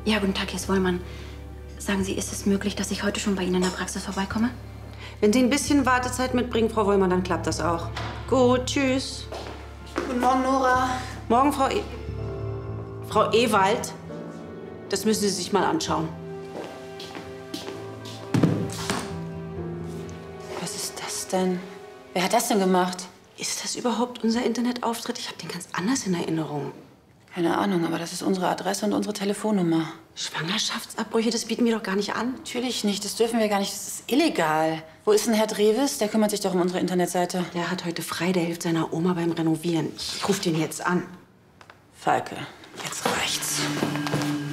Ja, guten Tag, Herr Swollmann. Sagen Sie, ist es möglich, dass ich heute schon bei Ihnen in der Praxis vorbeikomme? Wenn Sie ein bisschen Wartezeit mitbringen, Frau Wollmann, dann klappt das auch. Gut, tschüss. Guten Morgen, Nora. Morgen, Frau Ewald. Das müssen Sie sich mal anschauen. Was ist das denn? Wer hat das denn gemacht? Ist das überhaupt unser Internetauftritt? Ich habe den ganz anders in Erinnerung. Keine Ahnung, aber das ist unsere Adresse und unsere Telefonnummer. Schwangerschaftsabbrüche, das bieten wir doch gar nicht an. Natürlich nicht, das dürfen wir gar nicht, das ist illegal. Wo ist denn Herr Drewes? Der kümmert sich doch um unsere Internetseite. Der hat heute frei, der hilft seiner Oma beim Renovieren. Ich rufe den jetzt an. Falke, jetzt reicht's.